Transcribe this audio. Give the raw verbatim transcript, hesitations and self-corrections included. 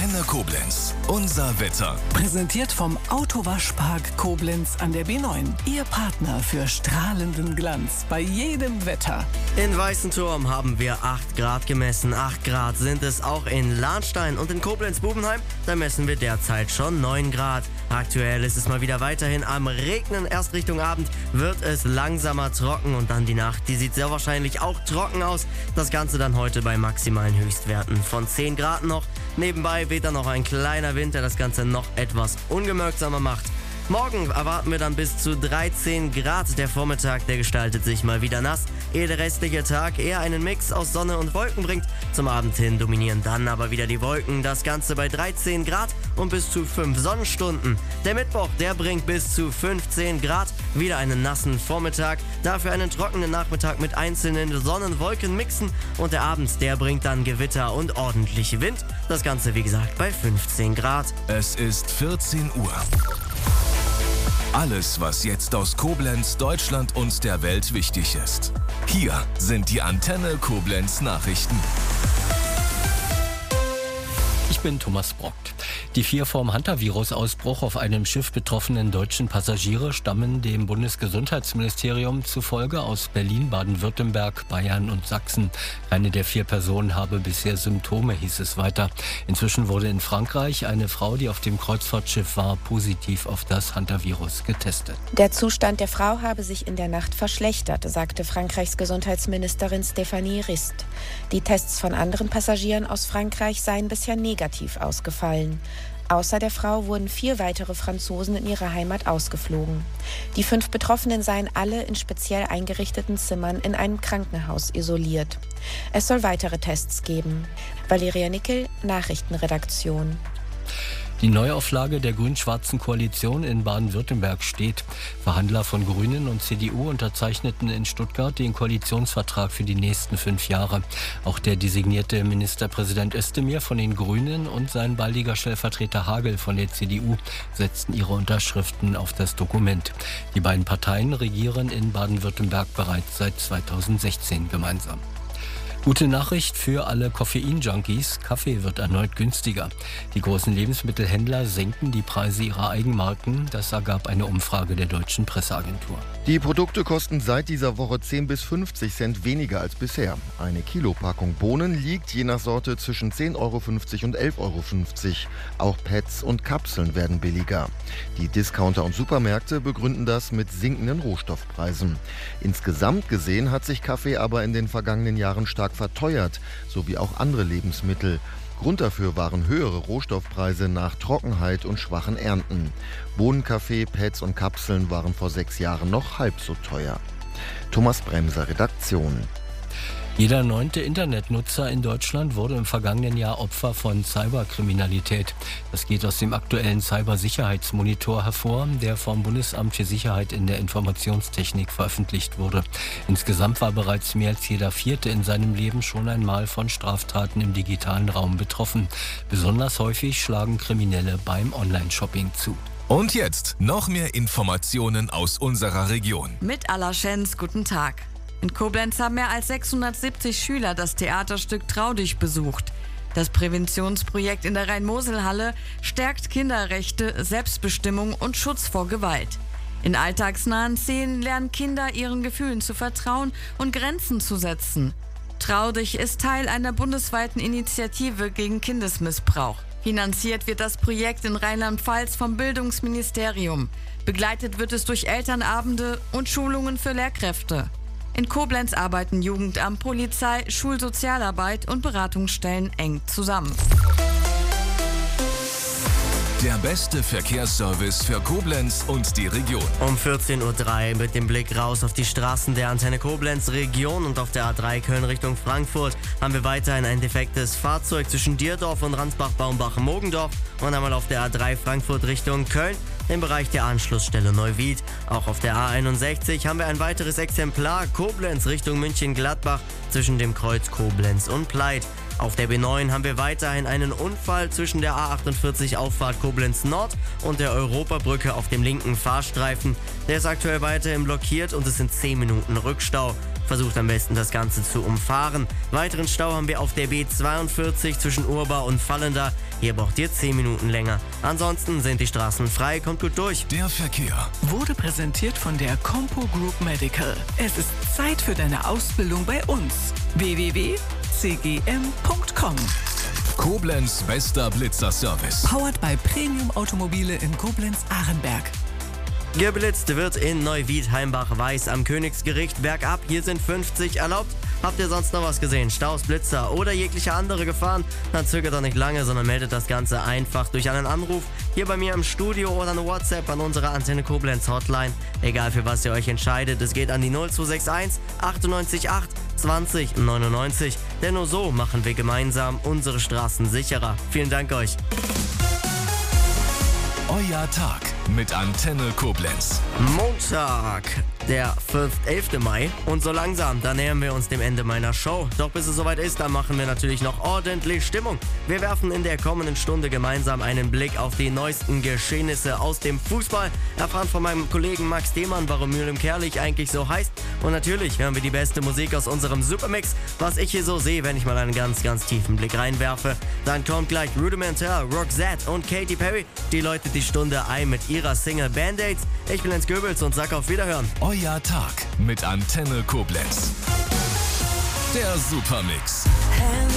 Antenne Koblenz. Unser Wetter. Präsentiert vom Autowaschpark Koblenz an der B neun. Ihr Partner für strahlenden Glanz bei jedem Wetter. In Weißenturm haben wir acht Grad gemessen. acht Grad sind es auch in Lahnstein und in Koblenz-Bubenheim. Da messen wir derzeit schon neun Grad. Aktuell ist es mal wieder weiterhin am Regnen. Erst Richtung Abend wird es langsamer trocken und dann die Nacht. Die sieht sehr wahrscheinlich auch trocken aus. Das Ganze dann heute bei maximalen Höchstwerten von zehn Grad noch. Nebenbei weht dann noch ein kleiner Wind, der das Ganze noch etwas ungemögsamer macht. Morgen erwarten wir dann bis zu dreizehn Grad. Der Vormittag, der gestaltet sich mal wieder nass, ehe der restliche Tag eher einen Mix aus Sonne und Wolken bringt. Zum Abend hin dominieren dann aber wieder die Wolken. Das Ganze bei dreizehn Grad und bis zu fünf Sonnenstunden. Der Mittwoch, der bringt bis zu fünfzehn Grad. Wieder einen nassen Vormittag, dafür einen trockenen Nachmittag mit einzelnen Sonnenwolken mixen. Und der Abend, der bringt dann Gewitter und ordentlich Wind. Das Ganze, wie gesagt, bei fünfzehn Grad. Es ist vierzehn Uhr. Alles, was jetzt aus Koblenz, Deutschland und der Welt wichtig ist. Hier sind die Antenne Koblenz Nachrichten. Ich bin Thomas Brockt. Die vier vom Hantavirus-Ausbruch auf einem Schiff betroffenen deutschen Passagiere stammen dem Bundesgesundheitsministerium zufolge aus Berlin, Baden-Württemberg, Bayern und Sachsen. Keine der vier Personen habe bisher Symptome, hieß es weiter. Inzwischen wurde in Frankreich eine Frau, die auf dem Kreuzfahrtschiff war, positiv auf das Hantavirus getestet. Der Zustand der Frau habe sich in der Nacht verschlechtert, sagte Frankreichs Gesundheitsministerin Stéphanie Rist. Die Tests von anderen Passagieren aus Frankreich seien bisher negativ ausgefallen. Außer der Frau wurden vier weitere Franzosen in ihre Heimat ausgeflogen. Die fünf Betroffenen seien alle in speziell eingerichteten Zimmern in einem Krankenhaus isoliert. Es soll weitere Tests geben. Valeria Nickel, Nachrichtenredaktion. Die Neuauflage der grün-schwarzen Koalition in Baden-Württemberg steht. Verhandler von Grünen und C D U unterzeichneten in Stuttgart den Koalitionsvertrag für die nächsten fünf Jahre. Auch der designierte Ministerpräsident Özdemir von den Grünen und sein baldiger Stellvertreter Hagel von der C D U setzten ihre Unterschriften auf das Dokument. Die beiden Parteien regieren in Baden-Württemberg bereits seit zweitausendsechzehn gemeinsam. Gute Nachricht für alle Koffein-Junkies. Kaffee wird erneut günstiger. Die großen Lebensmittelhändler senken die Preise ihrer Eigenmarken. Das ergab eine Umfrage der Deutschen Presseagentur. Die Produkte kosten seit dieser Woche zehn bis fünfzig Cent weniger als bisher. Eine Kilopackung Bohnen liegt je nach Sorte zwischen zehn Euro fünfzig und elf Euro fünfzig. Auch Pads und Kapseln werden billiger. Die Discounter und Supermärkte begründen das mit sinkenden Rohstoffpreisen. Insgesamt gesehen hat sich Kaffee aber in den vergangenen Jahren stark verteuert, sowie auch andere Lebensmittel. Grund dafür waren höhere Rohstoffpreise nach Trockenheit und schwachen Ernten. Bohnenkaffee, Pads und Kapseln waren vor sechs Jahren noch halb so teuer. Thomas Bremser, Redaktion. Jeder neunte Internetnutzer in Deutschland wurde im vergangenen Jahr Opfer von Cyberkriminalität. Das geht aus dem aktuellen Cybersicherheitsmonitor hervor, der vom Bundesamt für Sicherheit in der Informationstechnik veröffentlicht wurde. Insgesamt war bereits mehr als jeder Vierte in seinem Leben schon einmal von Straftaten im digitalen Raum betroffen. Besonders häufig schlagen Kriminelle beim Online-Shopping zu. Und jetzt noch mehr Informationen aus unserer Region. Mit Allerschens, guten Tag. In Koblenz haben mehr als sechshundertsiebzig Schüler das Theaterstück Trau dich besucht. Das Präventionsprojekt in der Rhein-Mosel-Halle stärkt Kinderrechte, Selbstbestimmung und Schutz vor Gewalt. In alltagsnahen Szenen lernen Kinder, ihren Gefühlen zu vertrauen und Grenzen zu setzen. Trau dich ist Teil einer bundesweiten Initiative gegen Kindesmissbrauch. Finanziert wird das Projekt in Rheinland-Pfalz vom Bildungsministerium. Begleitet wird es durch Elternabende und Schulungen für Lehrkräfte. In Koblenz arbeiten Jugendamt, Polizei, Schulsozialarbeit und Beratungsstellen eng zusammen. Der beste Verkehrsservice für Koblenz und die Region. Um vierzehn Uhr drei mit dem Blick raus auf die Straßen der Antenne Koblenz Region und auf der A drei Köln Richtung Frankfurt haben wir weiterhin ein defektes Fahrzeug zwischen Dierdorf und Ransbach-Baumbach-Mogendorf und einmal auf der A drei Frankfurt Richtung Köln im Bereich der Anschlussstelle Neuwied. Auch auf der A einundsechzig haben wir ein weiteres Exemplar Koblenz Richtung München-Gladbach zwischen dem Kreuz Koblenz und Pleit. Auf der B neun haben wir weiterhin einen Unfall zwischen der A achtundvierzig Auffahrt Koblenz Nord und der Europabrücke auf dem linken Fahrstreifen. Der ist aktuell weiterhin blockiert und es sind zehn Minuten Rückstau. versucht am besten das Ganze zu umfahren. Weiteren Stau haben wir auf der B zweiundvierzig zwischen Urba und Fallenda. Hier braucht ihr zehn Minuten länger. Ansonsten sind die Straßen frei, kommt gut durch. Der Verkehr Wurde präsentiert von der Compo Group Medical. Es ist Zeit für deine Ausbildung bei uns. w w w punkt c g m punkt com. Koblenz bester Blitzer-Service. Powered by Premium Automobile in Koblenz-Arenberg. Geblitzt wird in Neuwied-Heimbach-Weiß am Königsgericht bergab. Hier sind fünfzig erlaubt. Habt ihr sonst noch was gesehen? Staus, Blitzer oder jegliche andere Gefahren? Dann zögert doch nicht lange, sondern meldet das Ganze einfach durch einen Anruf hier bei mir im Studio oder eine WhatsApp an unsere Antenne Koblenz Hotline. Egal für was ihr euch entscheidet, es geht an die null zwei sechs eins achtundneunzig acht zwanzig neunundneunzig. Denn nur so machen wir gemeinsam unsere Straßen sicherer. Vielen Dank euch. Euer Tag mit Antenne Koblenz. Montag, der elfter Mai. Und so langsam, da nähern wir uns dem Ende meiner Show. Doch bis es soweit ist, da machen wir natürlich noch ordentlich Stimmung. Wir werfen in der kommenden Stunde gemeinsam einen Blick auf die neuesten Geschehnisse aus dem Fußball, erfahren von meinem Kollegen Max Demann, warum Mühlen Kerlich eigentlich so heißt. Und natürlich hören wir die beste Musik aus unserem Supermix, was ich hier so sehe, wenn ich mal einen ganz, ganz tiefen Blick reinwerfe. Dann kommt gleich Rudimental, Roxette und Katy Perry. Die läutet die Stunde ein mit ihrer Single Band-Aids. Ich bin Jens Goebbels und sag auf Wiederhören. Euer Tag mit Antenne Koblenz. Der Supermix.